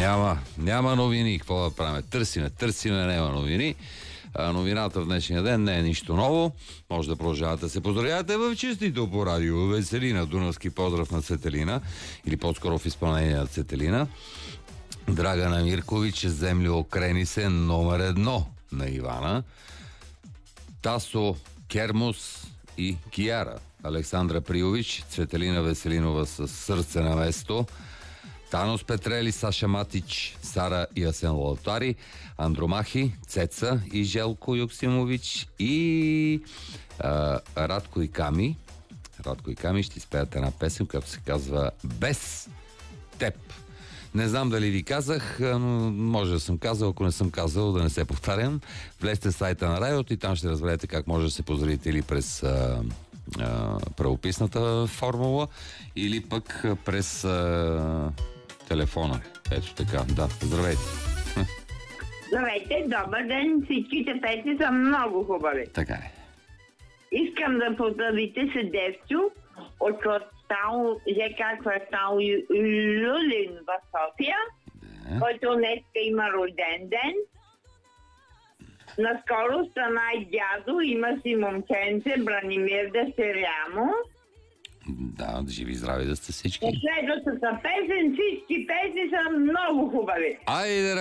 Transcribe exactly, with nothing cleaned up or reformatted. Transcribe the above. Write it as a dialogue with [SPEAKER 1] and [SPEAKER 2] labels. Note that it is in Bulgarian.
[SPEAKER 1] Няма, няма новини. Какво да правим? Търсиме, търсиме, няма новини. А, новината в днешния ден не е нищо ново. Може да продължавате да се поздравявате в честито по радио Веселина. Дунавски поздрав на Цетелина. Или по-скоро в изпълнение на Цетелина. Драгана Миркович, землю крени се номер едно на Ивана. Тасо Кермус и Кияра. Александра Приович, Цветелина Веселинова с сърце на место. Танос Петрели, Саша Матич, Сара и Асен Лалтари, Андромахи, Цеца и Желко Юксимович и а, Радко и Ками. Радко и Ками ще изпеят една песен, която се казва Без теб. Не знам дали ви казах, но може да съм казал, ако не съм казал, да не се повтарям. Влезте в сайта на радиото и там ще разберете как може да се поздравите или през а, а, правописната формула, или пък през а, телефона. Ето така, да, здравейте.
[SPEAKER 2] Здравейте, добър ден, всичките песни са много хубави.
[SPEAKER 1] Така е.
[SPEAKER 2] Искам да поздравите Седевчо от квартал, ЖК квартал Люлин в София,
[SPEAKER 1] Да.
[SPEAKER 2] който днес има рожден ден. Наскоро стана и дядо, има си момченце, Бранимир Десерямо.
[SPEAKER 1] Да, живи и здрави да сте всички.
[SPEAKER 2] Следващата песен, всички песни са много хубави.
[SPEAKER 1] Айде,